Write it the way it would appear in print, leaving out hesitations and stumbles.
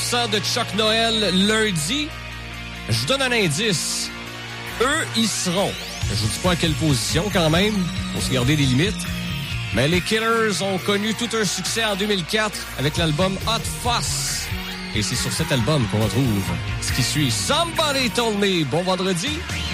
concert de Chuck Noël lundi. Je vous donne un indice. Eux, ils seront. Je vous dis pas à quelle position quand même, pour se garder des limites. Mais les Killers ont connu tout un succès en 2004 avec l'album Hot Fuss. Et c'est sur cet album qu'on retrouve ce qui suit Somebody Told Me. Bon vendredi.